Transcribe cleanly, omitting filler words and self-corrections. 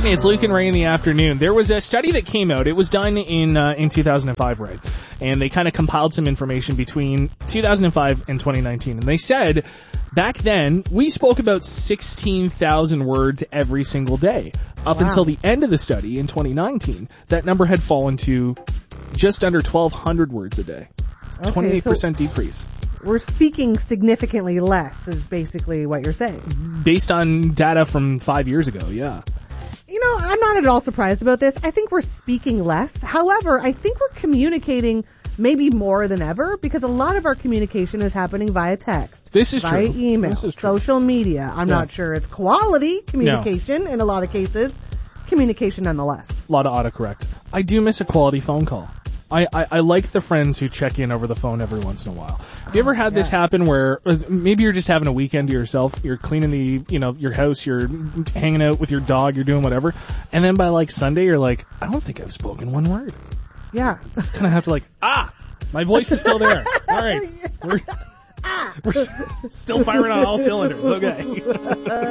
It's Luke and Ray in the afternoon. There was a study that came out. It was done in 2005, right? And they kind of compiled some information between 2005 and 2019. And they said back then we spoke about 16,000 words every single day. Up until the end of the study in 2019, that number had fallen to just under 1,200 words a day. 28% decrease. We're speaking significantly less is basically what you're saying. Based on data from 5 years ago, yeah. You know, I'm not at all surprised about this. I think we're speaking less. However, I think we're communicating maybe more than ever because a lot of our communication is happening via text. This is via true. Email, this is true. Social media. I'm not sure it's quality communication in a lot of cases. Communication nonetheless. A lot of autocorrect. I do miss a quality phone call. I like the friends who check in over the phone every once in a while. Have you ever had this happen where maybe you're just having a weekend to yourself, you're cleaning your house, you're hanging out with your dog, you're doing whatever, and then by like Sunday you're like, I don't think I've spoken one word. Yeah. Just kind of have to like, my voice is still there. All right. We're still firing on all cylinders. Okay.